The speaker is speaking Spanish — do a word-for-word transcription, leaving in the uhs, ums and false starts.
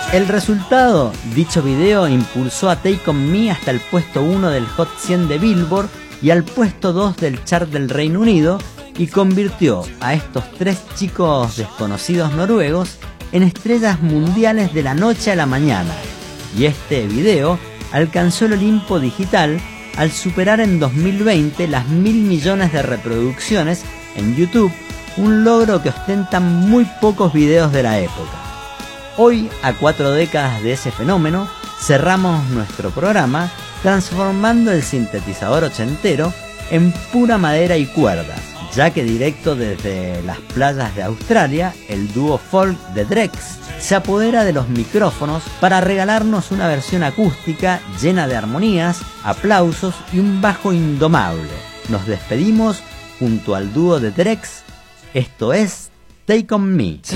El resultado, dicho video impulsó a Take On Me hasta el puesto uno del Hot cien de Billboard y al puesto dos del chart del Reino Unido, y convirtió a estos tres chicos desconocidos noruegos en estrellas mundiales de la noche a la mañana. Y este video alcanzó el Olimpo digital al superar en dos mil veinte las mil millones de reproducciones en YouTube, un logro que ostentan muy pocos videos de la época. Hoy, a cuatro décadas de ese fenómeno, cerramos nuestro programa transformando el sintetizador ochentero en pura madera y cuerdas, ya que directo desde las playas de Australia, el dúo folk de Drex se apodera de los micrófonos para regalarnos una versión acústica llena de armonías, aplausos y un bajo indomable. Nos despedimos junto al dúo de Drex. Esto es Take On Me.